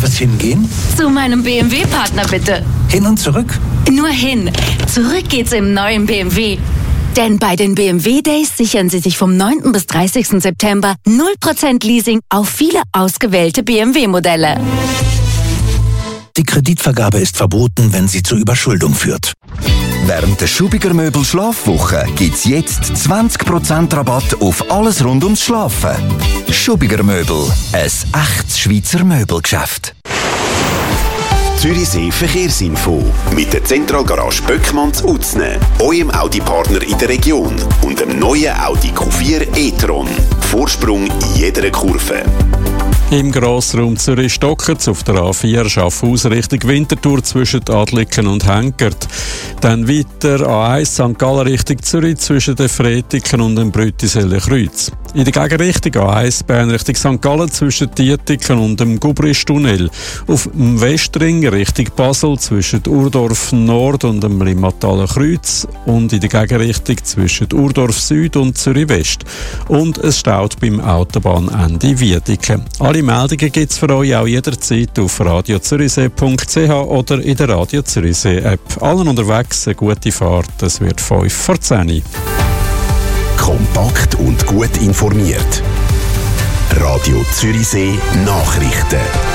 Darf es hingehen? Zu meinem BMW-Partner bitte. Hin und zurück? Nur hin. Zurück geht's im neuen BMW. Denn bei den BMW Days sichern Sie sich vom 9. bis 30. September 0% Leasing auf viele ausgewählte BMW-Modelle. Die Kreditvergabe ist verboten, wenn sie zur Überschuldung führt. Während der Schubiger Möbel Schlafwoche gibt's jetzt 20% Rabatt auf alles rund ums Schlafen. Schubiger Möbel, ein echtes Schweizer Möbelgeschäft. Zürichsee Verkehrsinfo mit der Zentralgarage Böckmann zu Utzne, eurem Audi-Partner in der Region und dem neuen Audi Q4 e-tron. Vorsprung in jeder Kurve. Im Grossraum Zürich stockt auf der A4 Schaffhausen Richtung Winterthur zwischen Adliken und Henkert. Dann weiter A1 St. Gallen Richtung Zürich zwischen den Fretiken und dem Brüttiseller Kreuz. In der Gegenrichtung A1 Bern Richtung St. Gallen zwischen Dietiken und dem Gubristunnel. Auf dem Westring Richtung Basel zwischen Urdorf Nord und dem Limmataler Kreuz. Und in der Gegenrichtung zwischen Urdorf Süd und Zürich West. Und es staut beim Autobahnende Wiedeke. Alle Meldungen gibt es für euch auch jederzeit auf radiozürichsee.ch oder in der Radio Zürichsee App. Allen unterwegs eine gute Fahrt, es wird 5 vor 10. Kompakt und gut informiert. Radio Zürichsee Nachrichten.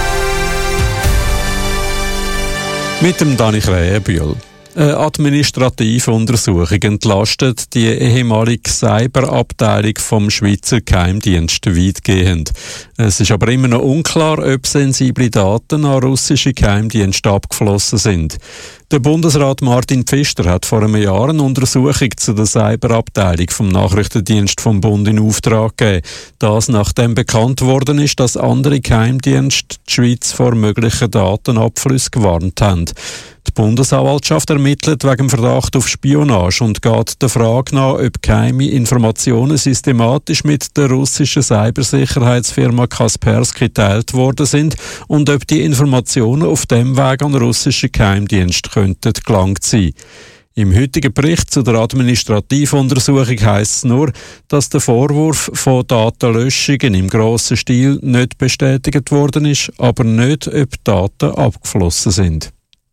Mit dem Dani Krähenbühl. Eine administrative Untersuchung entlastet die ehemalige Cyberabteilung vom Schweizer Geheimdienst weitgehend. Es ist aber immer noch unklar, ob sensible Daten an russische Geheimdienste abgeflossen sind. Der Bundesrat Martin Pfister hat vor einem Jahr eine Untersuchung zu der Cyberabteilung vom Nachrichtendienst vom Bund in Auftrag gegeben. Das nachdem bekannt worden ist, dass andere Geheimdienste die Schweiz vor möglichen Datenabflüssen gewarnt haben. Die Bundesanwaltschaft ermittelt wegen Verdacht auf Spionage und geht der Frage nach, ob geheime Informationen systematisch mit der russischen Cybersicherheitsfirma Kaspersky geteilt worden sind und ob die Informationen auf dem Weg an russische Geheimdienste könnten gelangt sein. Im heutigen Bericht zu der Administrativuntersuchung heisst es nur, dass der Vorwurf von Datenlöschungen im grossen Stil nicht bestätigt worden ist, aber nicht, ob Daten abgeflossen sind.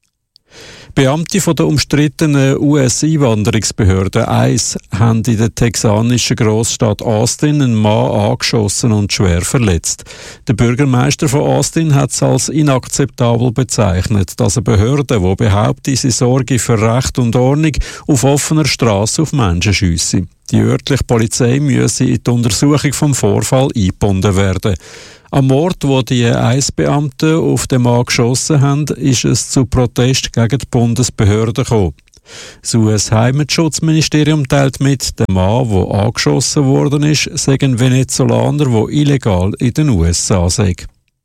Beamte von der umstrittenen US-Einwanderungsbehörde ICE haben in der texanischen Grossstadt Austin einen Mann angeschossen und schwer verletzt. Der Bürgermeister von Austin hat es als inakzeptabel bezeichnet, dass eine Behörde, die behauptet, sie sorge für Recht und Ordnung, auf offener Straße auf Menschen schiesse. Die örtliche Polizei müsse in die Untersuchung vom Vorfall eingebunden werden. Am Ort, wo die ICE-Beamten auf den Mann geschossen haben, ist es zu Protest gegen die Bundesbehörden gekommen. Das US-Heimatschutzministerium teilt mit, der Mann, der angeschossen worden ist, sei ein Venezolaner, der illegal in den USA sei.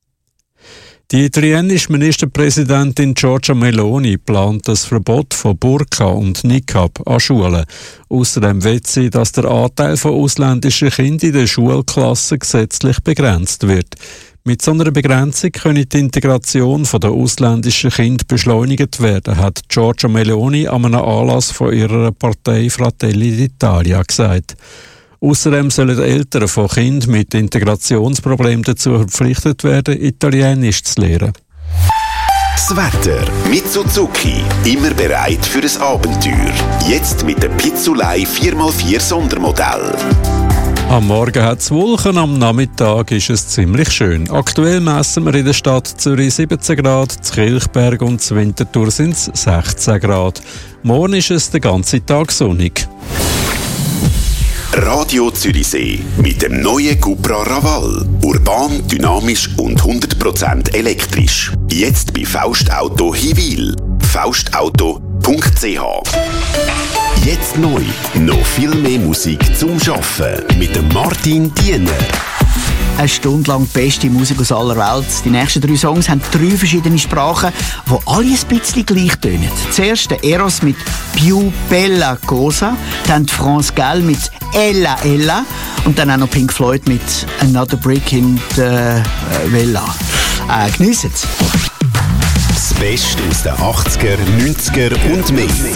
Die italienische Ministerpräsidentin Giorgia Meloni plant das Verbot von Burka und Niqab an Schulen. Außerdem will sie, dass der Anteil von ausländischen Kindern in den Schulklassen gesetzlich begrenzt wird. Mit so einer Begrenzung könne die Integration der ausländischen Kinder beschleunigt werden, hat Giorgia Meloni an einem Anlass von ihrer Partei Fratelli d'Italia gesagt. Außerdem sollen Eltern von Kindern mit Integrationsproblemen dazu verpflichtet werden, Italienisch zu lernen. Das Wetter mit Suzuki. Immer bereit für ein Abenteuer. Jetzt mit dem Pizzolei 4x4 Sondermodell. Am Morgen hat es Wolken, am Nachmittag ist es ziemlich schön. Aktuell messen wir in der Stadt Zürich 17 Grad, zu Kilchberg und zu Winterthur sind es 16 Grad. Morgen ist es den ganzen Tag sonnig. Radio Zürichsee mit dem neuen Cupra Raval. Urban, dynamisch und 100% elektrisch. Jetzt bei Faust Auto Hiwil. faustauto.ch. Jetzt neu. Noch viel mehr Musik zum Arbeiten mit dem Martin Diener. Eine Stunde lang die beste Musik aus aller Welt. Die nächsten 3 Songs haben 3 verschiedene Sprachen, die alle ein bisschen gleich tönen. Zuerst der Eros mit «Più bella cosa», dann die France Gall mit «Ella Ella» und dann auch noch Pink Floyd mit «Another Brick in the Villa». Geniessen Sie. Das Beste aus den 80er, 90er und mehr.